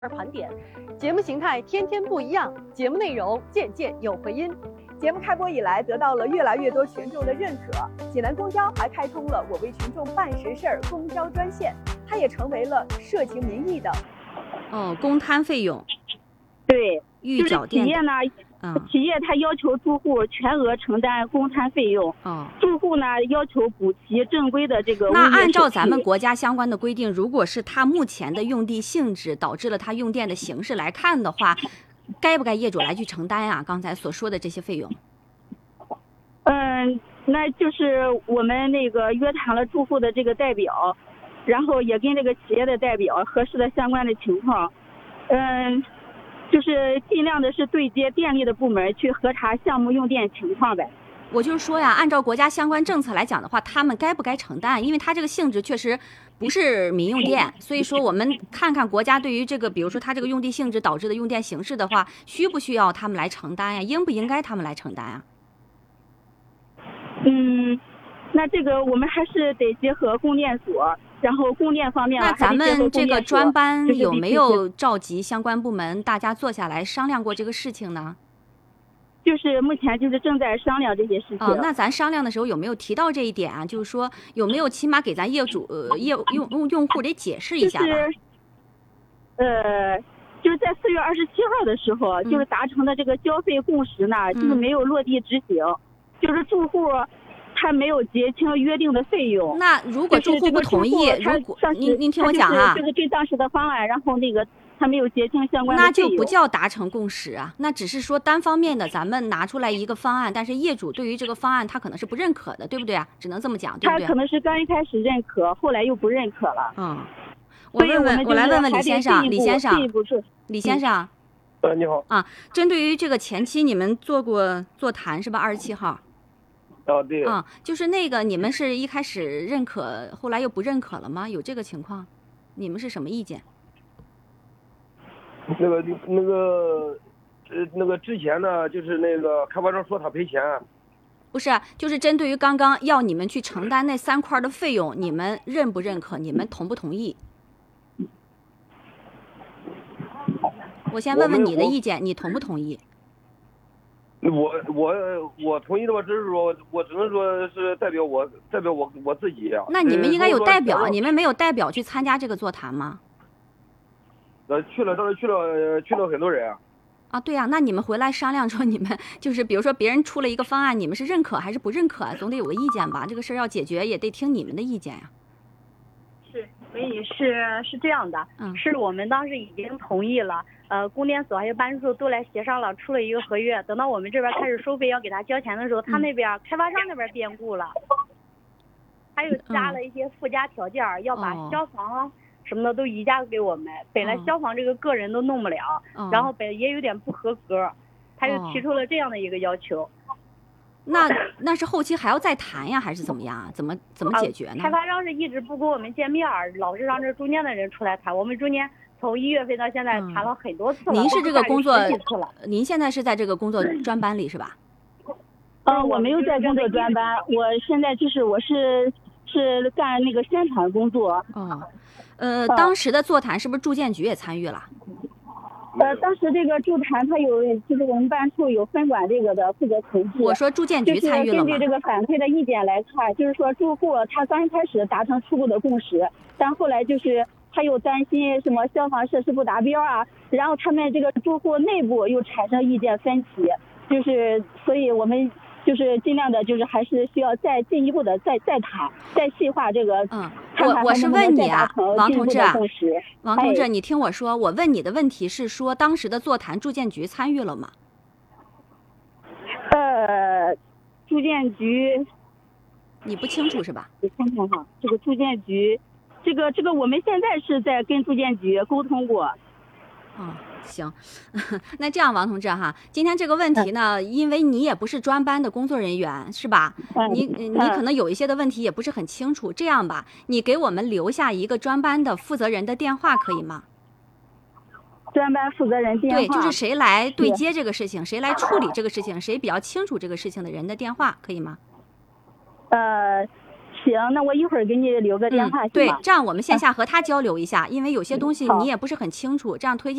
盘点，节目形态天天不一样，节目内容件件有回音。 节目开播以来，得到了越来越多群众的认可。济南公交还开通了"我为群众办实事儿"公交专线，它也成为了社情民意的公摊费用。 对， 预缴电企业呢，企业它要求住户全额承担公摊费用，住户呢要求补齐正规的这个物业。 那按照咱们国家相关的规定，如果是他目前的用地性质导致了他用电的形式来看的话，该不该业主来去承担啊？刚才所说的这些费用。 那就是我们那个约谈了住户的这个代表，然后也跟这个企业的代表核实了相关的情况，就是尽量的是对接电力的部门去核查项目用电情况呗。 我就是说呀，按照国家相关政策来讲的话，他们该不该承担？因为它这个性质确实不是民用电，所以说我们看看国家对于这个，比如说它这个用地性质导致的用电形式的话，需不需要他们来承担呀？应不应该他们来承担呀？ 那这个我们还是得结合供电所，然后供电方面， 那咱们这个专班有没有召集相关部门，大家坐下来商量过这个事情呢？ 就是目前就是正在商量这些事情。 那咱商量的时候有没有提到这一点啊？就是说有没有起码给咱业主用户得解释一下吧？ 就是在4月27号的时候，就是达成的这个交费共识呢，就是没有落地执行，就是住户他没有结清约定的费用。 那如果住户不同意，如果您听我讲啊， 这个最当时的方案，然后那个他没有结清相关的费用， 那就不叫达成共识啊，那只是说单方面的咱们拿出来一个方案，但是业主对于这个方案他可能是不认可的，对不对啊？只能这么讲，对不对？ 他可能是刚一开始认可，后来又不认可了。 我来问问李先生，李先生， 你好啊，针对于这个前期你们做过座谈是吧？27号。 对。 就是那个你们是一开始认可，后来又不认可了吗？有这个情况？你们是什么意见？ 那个之前呢，就是那个开发商说他赔钱。 不是，就是针对于刚刚要你们去承担那3块的费用，你们认不认可？你们同不同意？我先问问你的意见，你同不同意？ 我同意的话，只是说我只能说是代表我自己呀。 那你们应该有代表啊，你们没有代表去参加这个座谈吗？ 去了，当时去了很多人啊。 对呀，那你们回来商量说，你们就是比如说别人出了一个方案，你们是认可还是不认可啊？总得有个意见吧？这个事儿要解决，也得听你们的意见呀。 所以是这样的，是我们当时已经同意了，供电所还有办事处都来协商了，出了一个合约。等到我们这边开始收费要给他交钱的时候，他那边开发商那边变故了，还有加了一些附加条件，要把消防什么的都移交给我们。本来消防这个个人都弄不了，然后也有点不合格，他就提出了这样的一个要求。 那是后期还要再谈呀，还是怎么样啊？怎么解决呢？ 开发商是一直不跟我们见面，老是让这中间的人出来谈。我们中间从1月份到现在谈了很多次了。 您是这个工作，您现在是在这个工作专班里是吧？ 我没有在工作专班，我现在就是我是干那个宣传工作。 当时的座谈是不是住建局也参与了？ 当时这个座谈它有，就是我们办处有分管这个的负责统计。 我说住建局参与了吗？ 根据这个反馈的意见来看，就是说住户他刚开始达成初步的共识，但后来就是他又担心什么消防设施不达标啊，然后他们这个住户内部又产生意见分歧，就是所以我们就是尽量的，就是还是需要再进一步的再谈，再细化这个。 我是问你啊，王同志，王同志， 哎， 你听我说，我问你的问题是说，当时的座谈住建局参与了吗？ 住建局， 你不清楚是吧？ 你看看哈，这个住建局，这个我们现在是在跟住建局沟通过。 行，那这样王同志哈，今天这个问题呢，因为你也不是专班的工作人员是吧？你可能有一些的问题也不是很清楚。这样吧，你给我们留下一个专班的负责人的电话可以吗？ 专班负责人电话。 对，就是谁来对接这个事情，谁来处理这个事情，谁比较清楚这个事情的人的电话可以吗？ 行， 行，那我一会儿给你留个电话，行吗？ 对，这样我们线下和他交流一下，因为有些东西你也不是很清楚，这样推进。